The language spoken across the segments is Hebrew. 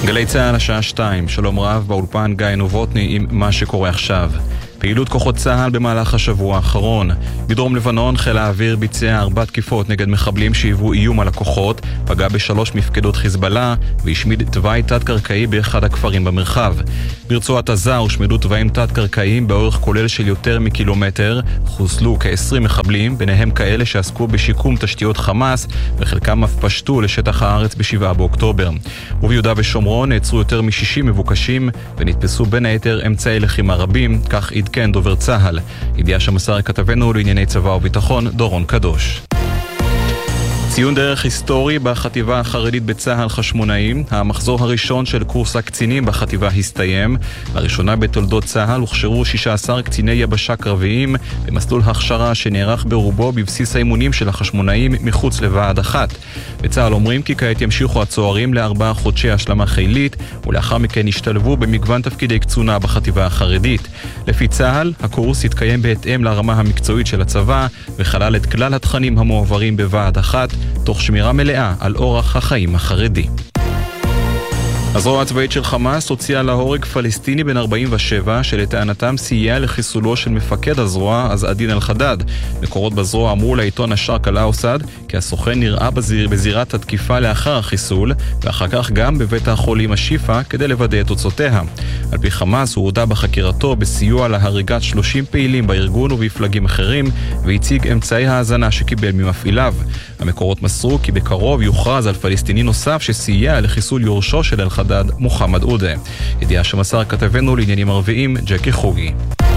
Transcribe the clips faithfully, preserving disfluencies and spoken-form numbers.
גלי צהל השעה שתיים, שלום רב, באולפן גיא נובוטני עם מה שקורה עכשיו. פעילות כוחות צהל במהלך השבוע האחרון. בדרום לבנון חיל האוויר ביצע ארבע תקיפות נגד מחבלים שהיוו איום על הכוחות, פגע בשלוש מפקדות חיזבאללה והשמיד תוואי תת-קרקעי באחד הכפרים במרחב. ברצועת עזה הושמדו תוואים תת-קרקעיים באורך כולל של יותר מקילומטר, חוסלו כ-עשרים מחבלים, ביניהם כאלה שעסקו בשיקום תשתיות חמאס, וחלקם אף פשטו לשטח הארץ בשבעה באוקטובר. וביהודה ושומרון נעצרו יותר מ-שישים מבוקשים ונתפסו בין היתר אמצעי לחימה רבים, כך עדכן דובר צהל. ידיעה שמסר כתבנו לענייני צבא וביטחון דורון קדוש. ציון דרך היסטורי בחטיבה החרדית בצהל חשמונאים. המחזור הראשון של קורס הקצינים בחטיבה הסתיים. לראשונה בתולדות צהל הוכשרו שישה עשר קציני יבשה קרביים במסלול הכשרה שנערך ברובו בבסיס האימונים של החשמונאים מחוץ לוועד אחת. בצהל אומרים כי כעת ימשיכו הצוערים לארבעה חודשי השלמה חילית ולאחר מכן ישתלבו במגוון תפקידי קצונה בחטיבה החרדית. לפי צהל, הקורס יתקיים בהתאם לרמה המקצועית של הצבא וכלל את כלל התכנים המועברים בוועד אחת תוך שמירה מלאה על אורח החיים החרדי. הזרוע הצבאית של חמאס הוציאה להורג פלסטיני בן ארבעים ושבע שלטענתם סייע לחיסולו של מפקד הזרוע אז עדין אל-חדד. מקורות בזרוע אמרו לעיתון השרק אל-אוסד כי הסוכן נראה בזיר, בזירת התקיפה לאחר החיסול ואחר כך גם בבית החולים השיפה כדי לוודא את תוצאותיה. על פי חמאס הוא הודע בחקירתו בסיוע להריגת שלושים פעילים בארגון ובפלגים אחרים והציג אמצעי האזנה שקיבל ממפעיליו. המקורות מסרו כי בקרוב יוכרז על פלסטיני נוסף שסייע לחיסול יורשו של אל-חדד מוחמד עודה. ידיעה שמסר כתבנו לעניינים ערביים ג'קי חוגי.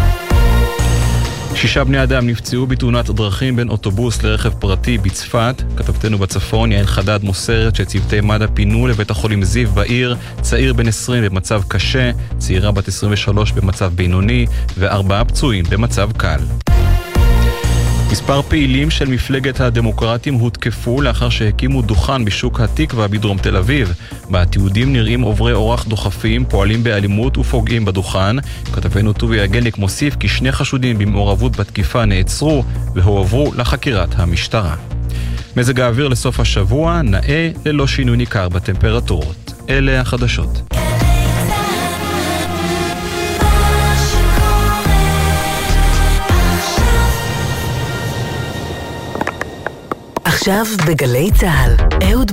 שישה בני אדם נפצעו בתאונת דרכים בין אוטובוס לרכב פרטי בצפת. כתבתנו בצפון יעל חדד מוסרת שצוותי מד"א פינו לבית החולים זיו בעיר צעיר בן עשרים במצב קשה, צעירה בת עשרים ושלוש במצב בינוני וארבעה פצועים במצב קל. מספר פעילים של מפלגת הדמוקרטים הותקפו לאחר שהקימו דוכן בשוק התקווה בדרום תל אביב. בתיעודים נראים עוברי אורח דוחפים, פועלים באלימות ופוגעים בדוכן. כתבנו טובי הגליק מוסיף כי שני חשודים במעורבות בתקיפה נעצרו והועברו לחקירת המשטרה. מזג האוויר לסוף השבוע נאה ללא שינוי ניכר בטמפרטורות. אלה החדשות. עכשיו בגלי צהל, אהוד